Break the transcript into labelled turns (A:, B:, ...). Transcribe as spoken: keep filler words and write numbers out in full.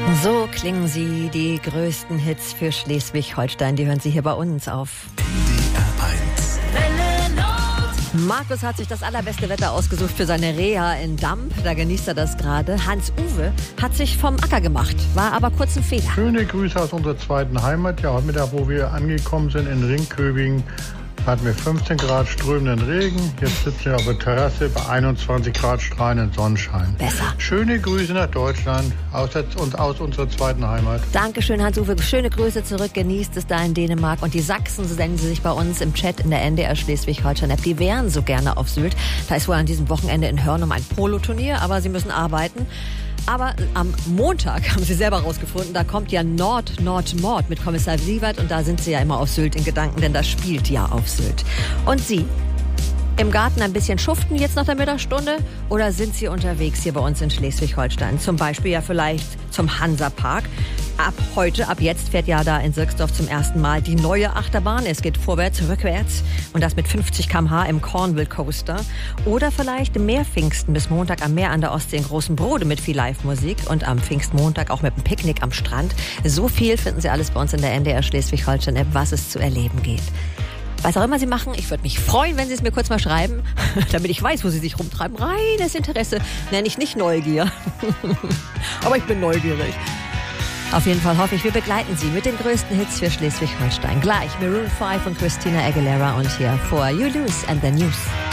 A: So klingen sie, die größten Hits für Schleswig-Holstein. Die hören Sie hier bei uns auf
B: N D R eins.
A: Markus hat sich das allerbeste Wetter ausgesucht für seine Reha in Damp. Da genießt er das gerade. Hans-Uwe hat sich vom Acker gemacht, war aber kurz ein Fehler.
C: Schöne Grüße aus unserer zweiten Heimat. Ja, heute Mittag, wo wir angekommen sind in Ringköbing, hatten wir fünfzehn Grad strömenden Regen. Jetzt sitzen wir auf der Terrasse bei einundzwanzig Grad strahlenden Sonnenschein.
A: Besser.
C: Schöne Grüße nach Deutschland aus, der, und aus unserer zweiten Heimat.
A: Dankeschön, Hans-Uwe. Schöne Grüße zurück. Genießt es da in Dänemark. Und die Sachsen, so nennen sie sich bei uns im Chat in der N D R Schleswig-Holstein-App, die wären so gerne auf Sylt. Da ist wohl an diesem Wochenende in Hörnum ein Poloturnier, aber sie müssen arbeiten. Aber am Montag haben sie selber rausgefunden, da kommt ja Nord-Nord-Mord mit Kommissar Sievert und da sind sie ja immer auf Sylt in Gedanken, denn das spielt ja auf Sylt. Und Sie? Im Garten ein bisschen schuften jetzt nach der Mittagsstunde oder sind Sie unterwegs hier bei uns in Schleswig-Holstein? Zum Beispiel ja vielleicht zum Hansapark. Ab heute, ab jetzt fährt ja da in Sirksdorf zum ersten Mal die neue Achterbahn. Es geht vorwärts, rückwärts und das mit fünfzig Kilometer pro Stunde im Cornwall Coaster. Oder vielleicht mehr Pfingsten bis Montag am Meer an der Ostsee in Großen Brode mit viel Live-Musik und am Pfingstmontag auch mit einem Picknick am Strand. So viel finden Sie alles bei uns in der N D R Schleswig-Holstein-App, was es zu erleben geht. Was auch immer Sie machen, ich würde mich freuen, wenn Sie es mir kurz mal schreiben, damit ich weiß, wo Sie sich rumtreiben. Reines Interesse nenne ich nicht Neugier. Aber ich bin neugierig. Auf jeden Fall hoffe ich, wir begleiten Sie mit den größten Hits für Schleswig-Holstein. Gleich Maroon five und Christina Aguilera und hier For You Lose and the News.